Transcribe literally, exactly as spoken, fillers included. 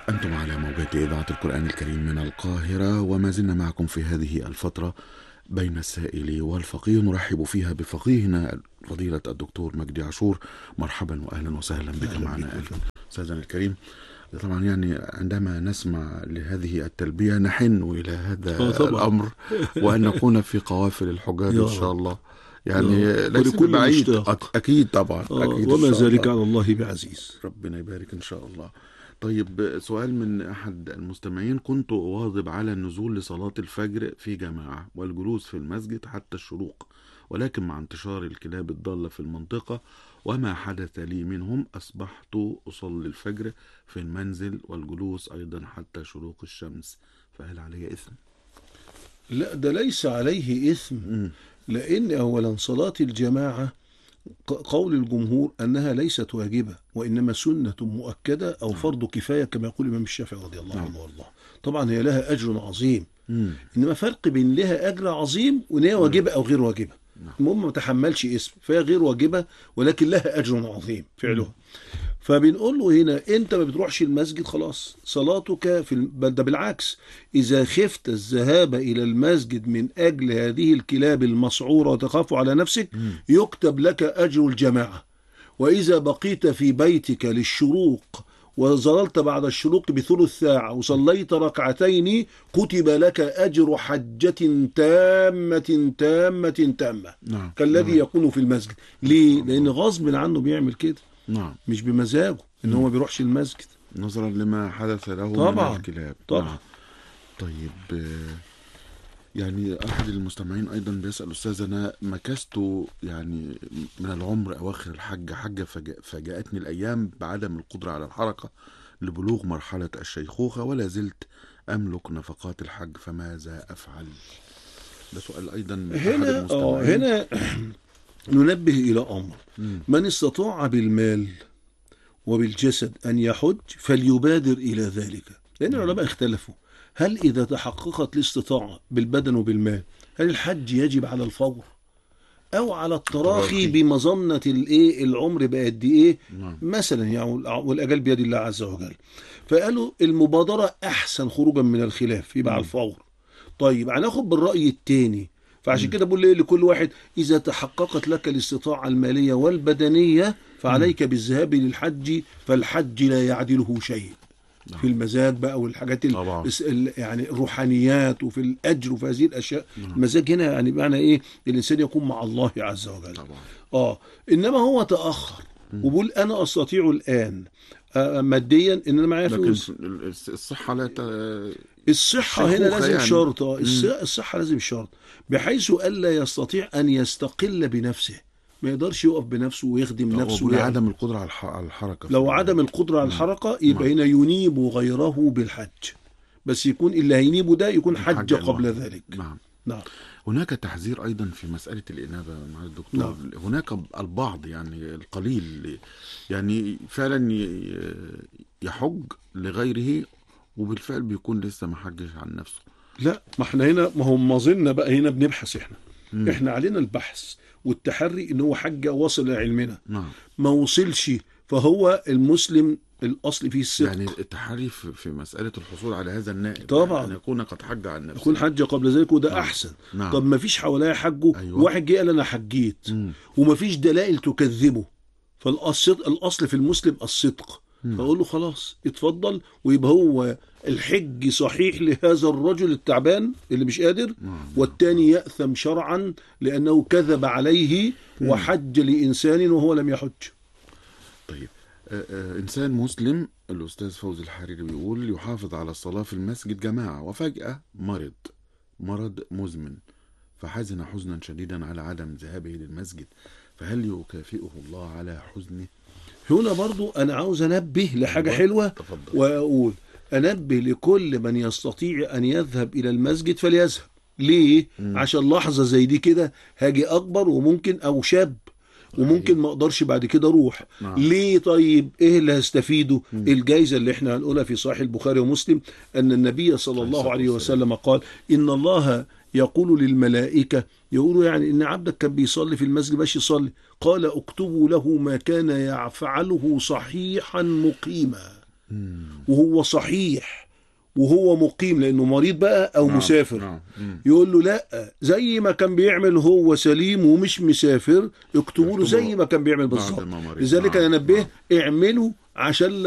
أنتم على موجات إذاعة القرآن الكريم من القاهرة، وما زلنا معكم في هذه الفترة بين السائل والفقيه، نرحب فيها بفقيهنا فضيلة الدكتور مجدي عاشور. مرحبا وأهلا وسهلا بك معنا أستاذنا الكريم. طبعا يعني عندما نسمع لهذه التلبية نحن إلى هذا الأمر، وأن نكون في قوافل الحجاج إن شاء الله، يعني ليس بعيد. أكيد طبعا أكيد، وما ذلك على الله بعزيز. ربنا يبارك إن شاء الله. طيب، سؤال من أحد المستمعين: كنت أواظب على النزول لصلاة الفجر في جماعة والجلوس في المسجد حتى الشروق، ولكن مع انتشار الكلاب الضالة في المنطقة وما حدث لي منهم أصبحت أصلي الفجر في المنزل والجلوس أيضا حتى شروق الشمس، فهل علي إثم؟ لا، ده ليس عليه إثم. م. لأن أولا صلاة الجماعة قول الجمهور أنها ليست واجبة، وإنما سنة مؤكدة أو فرض كفاية كما يقول الإمام الشافعي رضي الله عنه وارضاه. طبعا هي لها أجر عظيم، م. إنما فرق بين لها أجر عظيم وإن هي واجبة أو غير واجبة. المهم ما تحملش اسم، فهي غير واجبة ولكن لها أجر عظيم فعلها. فبنقول له هنا انت ما بتروحش المسجد، خلاص صلاتك في بل ده بالعكس، اذا خفت الذهاب الى المسجد من اجل هذه الكلاب المسعوره وتخاف على نفسك يكتب لك اجر الجماعه. واذا بقيت في بيتك للشروق وظللت بعد الشروق بثلث ساعه وصليت ركعتين كتب لك اجر حجه تامه تامه تامه نعم. كالذي نعم. يكون في المسجد. ليه؟ لان غصب عنه بيعمل كده، نعم، مش بمزاجه ان هو ما بيروحش المسجد نظرا لما حدث له طبعا. من الكلاب. طبعا. نعم. طيب، يعني احد المستمعين ايضا بيسأل: استاذنا، مكثت يعني من العمر اواخر الحج حجه فجاءتني الايام بعدم القدره على الحركه لبلوغ مرحله الشيخوخه، ولا زلت املك نفقات الحج، فماذا افعل؟ ده سؤال ايضا من هنا احد المستمعين. هنا ننبه إلى أمر: من استطاع بالمال وبالجسد أن يحج فليبادر إلى ذلك. لأن العلماء اختلفوا هل إذا تحققت الاستطاعة بالبدن وبالمال هل الحج يجب على الفور أو على التراخي بمظنة الإيه العمر بقد إيه مثلا، يعني والأجل بيد الله عز وجل. فقالوا المبادرة أحسن خروجا من الخلاف، يبقى على الفور. طيب هناخد بالرأي الثاني، فعشان كده بقول لكل واحد: إذا تحققت لك الاستطاعة المالية والبدنية فعليك بالذهاب للحج، فالحج لا يعدله شيء في المزاج بقى والحاجات ال... يعني الروحانيات وفي الأجر وفي هذه الأشياء. المزاج هنا يعني معنى إيه؟ الإنسان يكون مع الله عز وجل. طبعا. آه إنما هو تأخر وبقول أنا أستطيع الآن آه ماديا إن أنا معايا فلوس. الصحة لا ت... الصحة هنا لازم يعني. شرط الصحة لازم شرط بحيث ألا يستطيع أن يستقل بنفسه، ما يقدرش يقف بنفسه ويخدم نفسه. يعني عدم القدرة على الحركة، لو عدم القدرة على الحركة يبقى هنا ينيب غيره بالحج، بس يكون اللي هينيبه ده يكون حج قبل ذلك. نعم. نعم. هناك تحذير أيضا في مسألة الإنابة مع الدكتور. نعم. هناك البعض يعني القليل يعني فعلا يحج لغيره وبالفعل بيكون لسه ما حجش عن نفسه. لا، ما احنا هنا ما هو ما زلنا بقى هنا بنبحث احنا م. احنا علينا البحث والتحري ان هو حج وصل لعلمنا. نعم. ما وصلش فهو المسلم الاصل فيه الصدق. يعني التحري في مساله الحصول على هذا النائب طبعا، يعني ان يكون قد حج عن نفسه، يكون حج قبل ذلك، وده نعم. احسن. نعم. طب ما فيش حواليا حجه. أيوة. واحد جه قال انا حجيت م. وما فيش دلائل تكذبه، فالاصل الاصل في المسلم الصدق. فاقول له خلاص اتفضل، ويبقى هو الحج صحيح لهذا الرجل التعبان اللي مش قادر، والتاني يأثم شرعا لأنه كذب عليه وحج لإنسان وهو لم يحج. طيب، آآ آآ إنسان مسلم، الأستاذ فوزي الحريري بيقول يحافظ على الصلاة في المسجد جماعة، وفجأة مرض مرض مزمن فحزن حزنا شديدا على عدم ذهابه للمسجد، فهل يكافئه الله على حزنه؟ هنا برضو أنا عاوز أنبه لحاجة حلوة. تفضل. وأقول أنبه لكل من يستطيع أن يذهب إلى المسجد فليذهب. ليه؟ م. عشان لحظة زي دي كده هاجي أكبر وممكن أو شاب وممكن ما أقدرش بعد كده أروح. نعم. ليه؟ طيب إيه اللي هستفيده؟ م. الجائزة اللي إحنا هنقولها في صحيح البخاري ومسلم أن النبي صلى الله عليه وسلم قال: إن الله يقول للملائكة، يقولوا يعني إن عبدك كان بيصلي في المسجد باش يصلي، قال اكتبوا له ما كان يفعله صحيحا مقيما. وهو صحيح وهو مقيم لأنه مريض بقى أو نعم. مسافر، نعم. مم. يقول له لا، زي ما كان بيعمل هو سليم ومش مسافر اكتبوا له زي ما كان بيعمل بعد بالظبط. ما مريض. لذلك نعم. أنا نبه نعم. اعملوا عشان